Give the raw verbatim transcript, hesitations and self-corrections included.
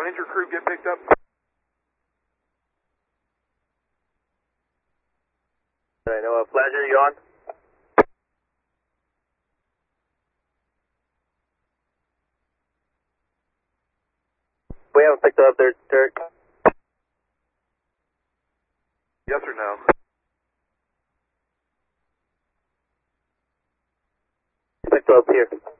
Ranger crew get picked up? I know, uh, Pleasure, you on? We haven't picked up there, Derek. Yes or no? Picked up here.